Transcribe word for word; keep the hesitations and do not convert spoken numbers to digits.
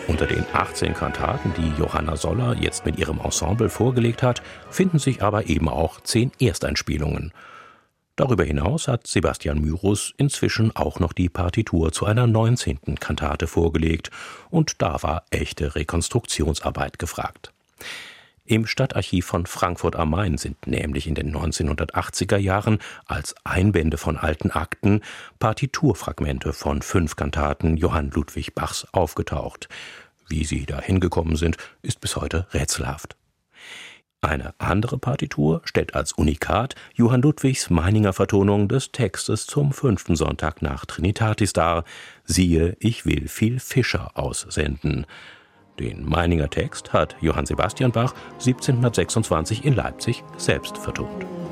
Unter den achtzehn Kantaten, die Johanna Soller jetzt mit ihrem Ensemble vorgelegt hat, finden sich aber eben auch zehn Ersteinspielungen. Darüber hinaus hat Sebastian Myrus inzwischen auch noch die Partitur zu einer neunzehnten Kantate vorgelegt, und da war echte Rekonstruktionsarbeit gefragt. Im Stadtarchiv von Frankfurt am Main sind nämlich in den neunzehnhundertachtziger Jahren als Einbände von alten Akten Partiturfragmente von fünf Kantaten Johann Ludwig Bachs aufgetaucht. Wie sie da hingekommen sind, ist bis heute rätselhaft. Eine andere Partitur stellt als Unikat Johann Ludwigs Meininger Vertonung des Textes zum fünften Sonntag nach Trinitatis dar. Siehe, ich will viel Fischer aussenden. Den Meininger Text hat Johann Sebastian Bach siebzehnhundertsechsundzwanzig in Leipzig selbst vertont.